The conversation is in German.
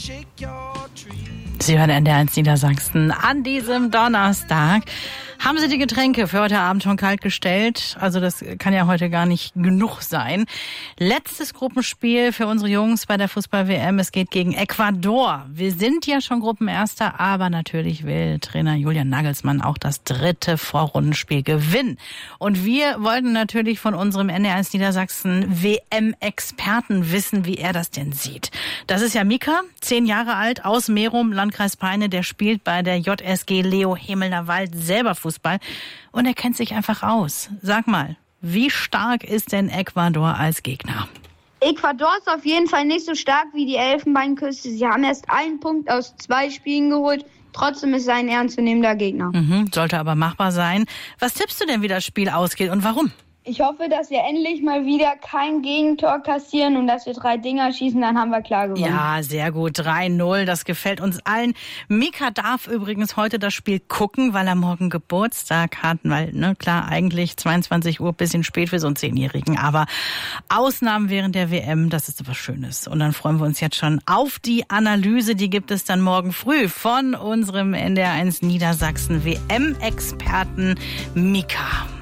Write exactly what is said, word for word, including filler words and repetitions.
Sie hören N D R eins Niedersachsen an diesem Donnerstag. Haben Sie die Getränke für heute Abend schon kalt gestellt? Also das kann ja heute gar nicht genug sein. Letztes Gruppenspiel für unsere Jungs bei der Fußball-W M. Es geht gegen Ecuador. Wir sind ja schon Gruppenerster, aber natürlich will Trainer Julian Nagelsmann auch das dritte Vorrundenspiel gewinnen. Und wir wollten natürlich von unserem N D R eins Niedersachsen W M-Experten wissen, wie er das denn sieht. Das ist ja Mika, zehn Jahre alt, aus Merum, Landkreis Peine. Der spielt bei der J S G Leo Hemelner-Wald selber Fußball. Und er kennt sich einfach aus. Sag mal, wie stark ist denn Ecuador als Gegner? Ecuador ist auf jeden Fall nicht so stark wie die Elfenbeinküste. Sie haben erst einen Punkt aus zwei Spielen geholt. Trotzdem ist es ein ernstzunehmender Gegner. Mhm, sollte aber machbar sein. Was tippst du denn, wie das Spiel ausgeht und warum? Ich hoffe, dass wir endlich mal wieder kein Gegentor kassieren und dass wir drei Dinger schießen, dann haben wir klar gewonnen. Ja, sehr gut. drei null, das gefällt uns allen. Mika darf übrigens heute das Spiel gucken, weil er morgen Geburtstag hat. Weil, ne, klar, eigentlich zweiundzwanzig Uhr, bisschen spät für so einen Zehnjährigen. Aber Ausnahmen während der W M, das ist was Schönes. Und dann freuen wir uns jetzt schon auf die Analyse. Die gibt es dann morgen früh von unserem N D R eins Niedersachsen W M-Experten Mika.